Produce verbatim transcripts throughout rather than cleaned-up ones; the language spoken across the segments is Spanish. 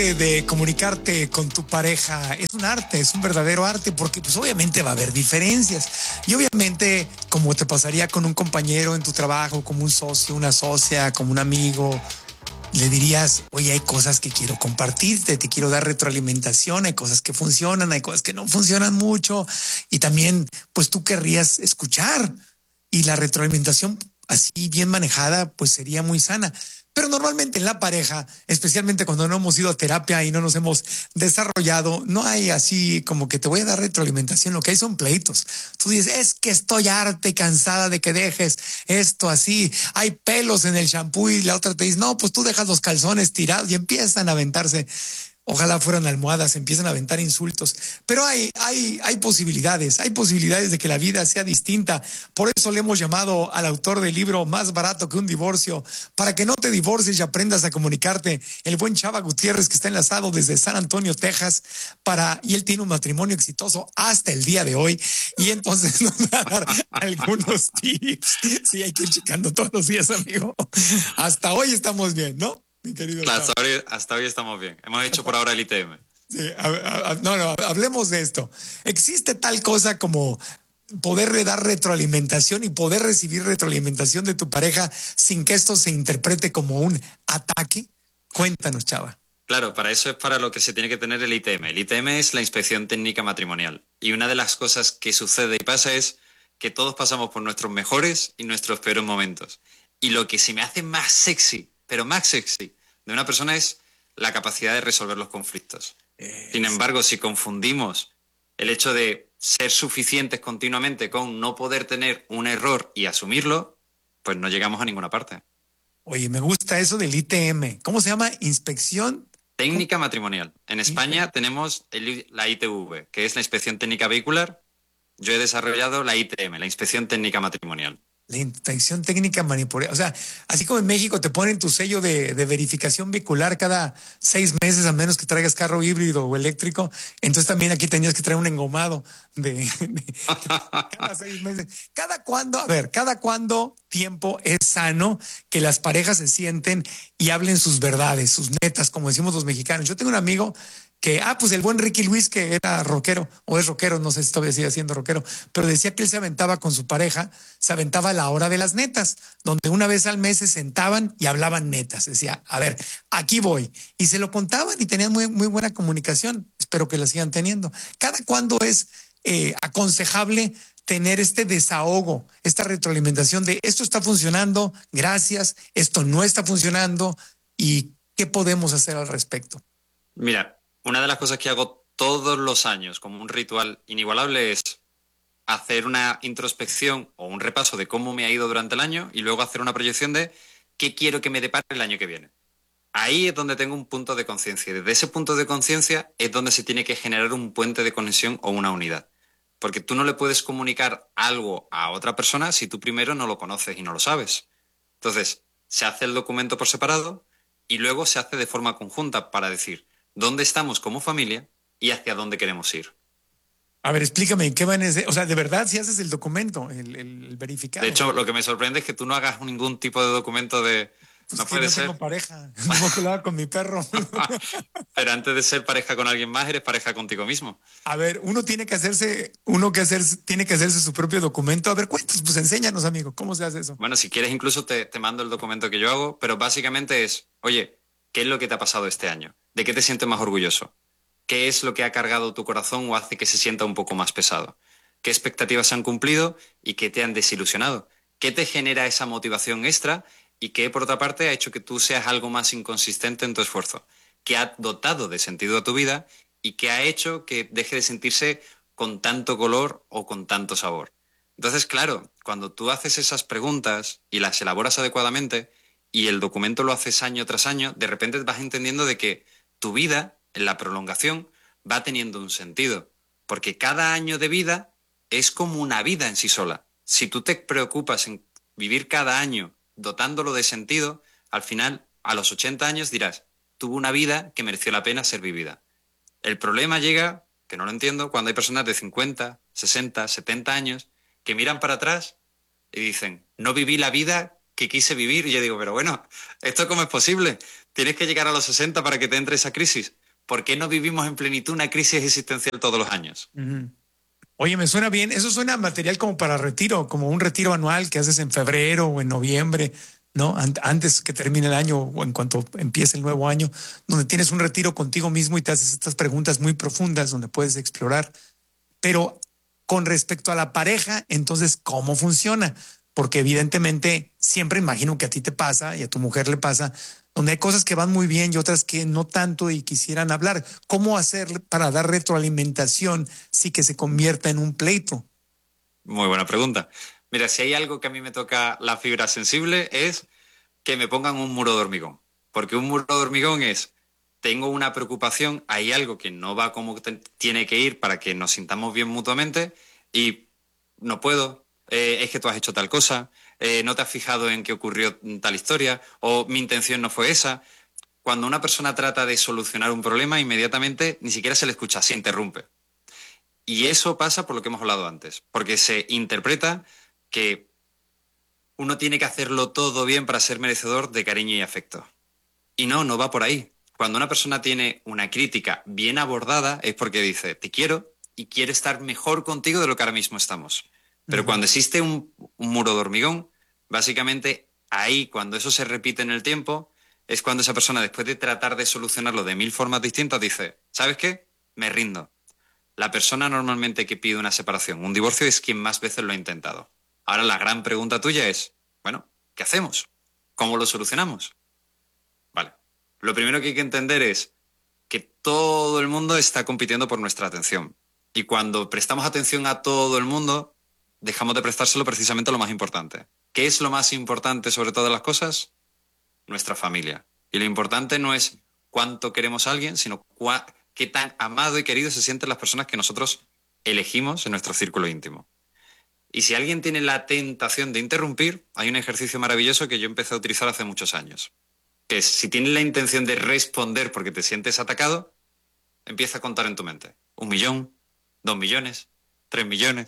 de comunicarte con tu pareja es un arte, es un verdadero arte, porque pues obviamente va a haber diferencias y obviamente como te pasaría con un compañero en tu trabajo, como un socio, una socia, como un amigo, le dirías, oye, hay cosas que quiero compartirte, te quiero dar retroalimentación, hay cosas que funcionan, hay cosas que no funcionan mucho y también pues tú querrías escuchar y la retroalimentación así bien manejada pues sería muy sana. Pero normalmente en la pareja, especialmente cuando no hemos ido a terapia y no nos hemos desarrollado, no hay así como que te voy a dar retroalimentación, lo que hay son pleitos. Tú dices, es que estoy harta y cansada de que dejes esto así, hay pelos en el shampoo y la otra te dice, no, pues tú dejas los calzones tirados y empiezan a aventarse. Ojalá fueran almohadas, empiezan a aventar insultos. Pero hay, hay, hay posibilidades, hay posibilidades de que la vida sea distinta. Por eso le hemos llamado al autor del libro Más barato que un divorcio, para que no te divorcies y aprendas a comunicarte. El buen Chava Gutiérrez, que está enlazado desde San Antonio, Texas, para, y él tiene un matrimonio exitoso hasta el día de hoy. Y entonces nos va a dar algunos tips. Sí, hay que ir checando todos los días, amigo. Hasta hoy estamos bien, ¿no? Mi querido Claro, hasta, hoy, hasta hoy estamos bien. Hemos hecho por ahora el I T M. Sí, a, a, no, no, hablemos de esto. ¿Existe tal cosa como poderle dar retroalimentación y poder recibir retroalimentación de tu pareja sin que esto se interprete como un ataque? Cuéntanos, Chava. Claro, para eso es para lo que se tiene que tener el I T M. El I T M es la inspección técnica matrimonial. Y una de las cosas que sucede y pasa es que todos pasamos por nuestros mejores y nuestros peores momentos. Y lo que se me hace más sexy, pero más sexy, de una persona es la capacidad de resolver los conflictos. Es... Sin embargo, si confundimos el hecho de ser suficientes continuamente con no poder tener un error y asumirlo, pues no llegamos a ninguna parte. Oye, me gusta eso del I T M. ¿Cómo se llama? Inspección técnica matrimonial. En España ¿Sí? tenemos el, la I T V, que es la inspección técnica vehicular. Yo he desarrollado la I T M, la inspección técnica matrimonial. La inspección técnica manipulada. O sea, así como en México te ponen tu sello de, de verificación vehicular cada seis meses, a menos que traigas carro híbrido o eléctrico. Entonces también aquí tenías que traer un engomado de, de cada seis meses. ¿Cada cuándo, a ver, cada cuándo tiempo es sano que las parejas se sienten y hablen sus verdades, sus netas, como decimos los mexicanos? Yo tengo un amigo que, ah, pues el buen Ricky Luis, que era rockero, o es rockero, no sé si todavía sigue siendo rockero, pero decía que él se aventaba con su pareja, se aventaba la hora de las netas, donde una vez al mes se sentaban y hablaban netas. Decía, a ver, aquí voy. Y se lo contaban y tenían muy, muy buena comunicación. Espero que la sigan teniendo. ¿Cada cuándo es eh, aconsejable tener este desahogo, esta retroalimentación de esto está funcionando, gracias, esto no está funcionando y qué podemos hacer al respecto? Mira, una de las cosas que hago todos los años como un ritual inigualable es hacer una introspección o un repaso de cómo me ha ido durante el año y luego hacer una proyección de qué quiero que me depare el año que viene. Ahí es donde tengo un punto de conciencia y desde ese punto de conciencia es donde se tiene que generar un puente de conexión o una unidad. Porque tú no le puedes comunicar algo a otra persona si tú primero no lo conoces y no lo sabes. Entonces, se hace el documento por separado y luego se hace de forma conjunta para decir dónde estamos como familia y hacia dónde queremos ir. A ver, explícame, ¿qué va en ese? O sea, ¿de verdad si haces el documento, el, el, el verificado? De hecho, lo que me sorprende es que tú no hagas ningún tipo de documento de... Pues no que puede no ser. tengo pareja, no puedo hablar con mi perro. Pero antes de ser pareja con alguien más, eres pareja contigo mismo. A ver, uno tiene que hacerse, uno que hacer, tiene que hacerse su propio documento. A ver, cuéntanos, pues enséñanos, amigo, ¿cómo se hace eso? Bueno, si quieres incluso te, te mando el documento que yo hago, pero básicamente es, oye, ¿qué es lo que te ha pasado este año? ¿De qué te sientes más orgulloso? ¿Qué es lo que ha cargado tu corazón o hace que se sienta un poco más pesado? ¿Qué expectativas se han cumplido y qué te han desilusionado? ¿Qué te genera esa motivación extra y qué, por otra parte, ha hecho que tú seas algo más inconsistente en tu esfuerzo? ¿Qué ha dotado de sentido a tu vida y qué ha hecho que deje de sentirse con tanto color o con tanto sabor? Entonces, claro, cuando tú haces esas preguntas y las elaboras adecuadamente y el documento lo haces año tras año, de repente vas entendiendo de que tu vida, en la prolongación, va teniendo un sentido. Porque cada año de vida es como una vida en sí sola. Si tú te preocupas en vivir cada año dotándolo de sentido, al final, a los ochenta años dirás, tuve una vida que mereció la pena ser vivida. El problema llega, que no lo entiendo, cuando hay personas de cincuenta, sesenta, setenta años que miran para atrás y dicen, no viví la vida que quise vivir. Y yo digo, pero bueno, ¿esto cómo es posible? ¿Tienes que llegar a los sesenta para que te entre esa crisis? ¿Por qué no vivimos en plenitud una crisis existencial todos los años? Uh-huh. Oye, me suena bien. Eso suena material como para retiro, como un retiro anual que haces en febrero o en noviembre, ¿no? Antes que termine el año o en cuanto empiece el nuevo año, donde tienes un retiro contigo mismo y te haces estas preguntas muy profundas donde puedes explorar. Pero con respecto a la pareja, entonces, ¿cómo funciona? Porque evidentemente siempre imagino que a ti te pasa y a tu mujer le pasa, donde hay cosas que van muy bien y otras que no tanto y quisieran hablar. ¿Cómo hacer para dar retroalimentación sin que se convierta en un pleito? Muy buena pregunta. Mira, si hay algo que a mí me toca la fibra sensible es que me pongan un muro de hormigón. Porque un muro de hormigón es, tengo una preocupación, hay algo que no va como te- tiene que ir para que nos sintamos bien mutuamente y no puedo, eh, es que tú has hecho tal cosa, eh, no te has fijado en que ocurrió tal historia o mi intención no fue esa. Cuando una persona trata de solucionar un problema, inmediatamente ni siquiera se le escucha, se interrumpe. Y eso pasa por lo que hemos hablado antes, porque se interpreta que uno tiene que hacerlo todo bien para ser merecedor de cariño y afecto. Y no, no va por ahí. Cuando una persona tiene una crítica bien abordada es porque dice, te quiero y quiero estar mejor contigo de lo que ahora mismo estamos. Pero uh-huh. Cuando existe un, un muro de hormigón, básicamente ahí, cuando eso se repite en el tiempo, es cuando esa persona, después de tratar de solucionarlo de mil formas distintas, dice, ¿sabes qué? Me rindo. La persona normalmente que pide una separación, un divorcio, es quien más veces lo ha intentado. Ahora la gran pregunta tuya es, bueno, ¿qué hacemos? ¿Cómo lo solucionamos? Vale. Lo primero que hay que entender es que todo el mundo está compitiendo por nuestra atención. Y cuando prestamos atención a todo el mundo, dejamos de prestárselo precisamente a lo más importante. ¿Qué es lo más importante sobre todas las cosas? Nuestra familia. Y lo importante no es cuánto queremos a alguien, sino cuá, qué tan amado y querido se sienten las personas que nosotros elegimos en nuestro círculo íntimo. Y si alguien tiene la tentación de interrumpir, hay un ejercicio maravilloso que yo empecé a utilizar hace muchos años. Que es, si tienes la intención de responder porque te sientes atacado, empieza a contar en tu mente. Un millón, dos millones, tres millones.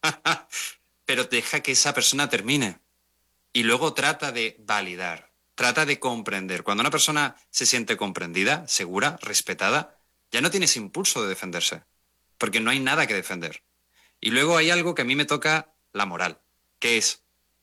Pero deja que esa persona termine. Y luego trata de validar, trata de comprender. Cuando una persona se siente comprendida, segura, respetada, ya no tienes impulso de defenderse. Porque no hay nada que defender. Y luego hay algo que a mí me toca la moral, que es,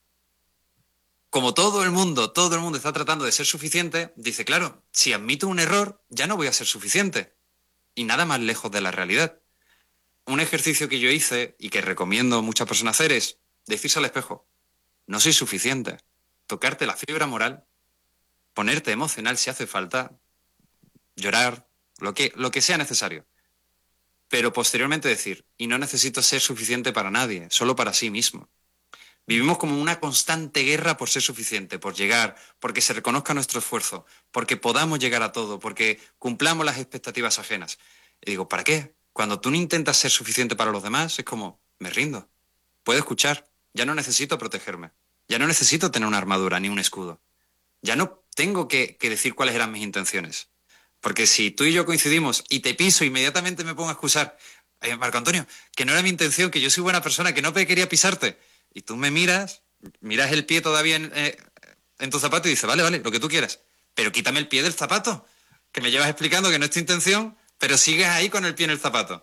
como todo el mundo, todo el mundo está tratando de ser suficiente, dice, claro, si admito un error, ya no voy a ser suficiente. Y nada más lejos de la realidad. Un ejercicio que yo hice y que recomiendo a muchas personas hacer es decirse al espejo, no soy suficiente. Tocarte la fibra moral, ponerte emocional si hace falta, llorar, lo que, lo que sea necesario. Pero posteriormente decir, y no necesito ser suficiente para nadie, solo para sí mismo. Vivimos como una constante guerra por ser suficiente, por llegar, porque se reconozca nuestro esfuerzo, porque podamos llegar a todo, porque cumplamos las expectativas ajenas. Y digo, ¿para qué? Cuando tú no intentas ser suficiente para los demás, es como, me rindo. Puedo escuchar, ya no necesito protegerme, ya no necesito tener una armadura ni un escudo. Ya no tengo que, que decir cuáles eran mis intenciones. Porque si tú y yo coincidimos y te piso, inmediatamente me pongo a excusar, eh, Marco Antonio, que no era mi intención, que yo soy buena persona, que no quería pisarte. Y tú me miras, miras el pie todavía en, eh, en tu zapato y dices, vale, vale, lo que tú quieras. Pero quítame el pie del zapato, que me llevas explicando que no es tu intención, pero sigues ahí con el pie en el zapato.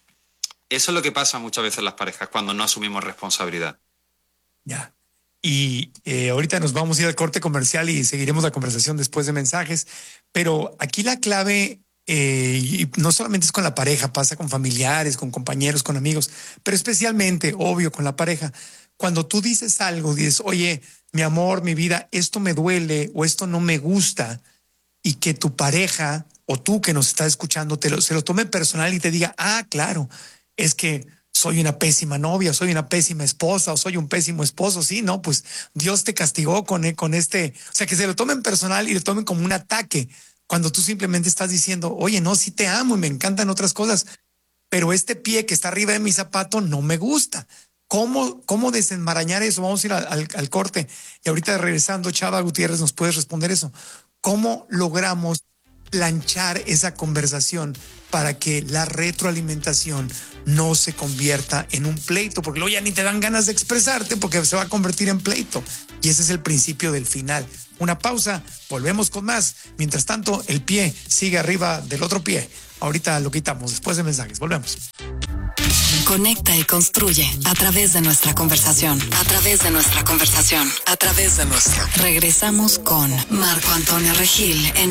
Eso es lo que pasa muchas veces en las parejas cuando no asumimos responsabilidad. Ya. Y eh, ahorita nos vamos a ir al corte comercial y seguiremos la conversación después de mensajes. Pero aquí la clave, eh, y no solamente es con la pareja, pasa con familiares, con compañeros, con amigos, pero especialmente, obvio, con la pareja. Cuando tú dices algo, dices, oye, mi amor, mi vida, esto me duele o esto no me gusta, y que tu pareja o tú que nos estás escuchando te lo, se lo tome personal y te diga, ah, claro, es que soy una pésima novia, soy una pésima esposa o soy un pésimo esposo. Sí, no, pues Dios te castigó con, con este, o sea, que se lo tomen personal y lo tomen como un ataque cuando tú simplemente estás diciendo, oye, no, sí te amo y me encantan otras cosas, pero este pie que está arriba de mi zapato no me gusta. ¿Cómo, cómo desenmarañar eso? Vamos a ir al, al, al corte y ahorita regresando, Chava Gutiérrez, nos puedes responder eso. ¿Cómo logramos planchar esa conversación para que la retroalimentación no se convierta en un pleito, porque luego ya ni te dan ganas de expresarte porque se va a convertir en pleito. Y ese es el principio del final. Una pausa, volvemos con más. Mientras tanto, el pie sigue arriba del otro pie. Ahorita lo quitamos después de mensajes. Volvemos. Conecta y construye a través de nuestra conversación. A través de nuestra conversación. A través de nuestra. Regresamos con Marco Antonio Regil en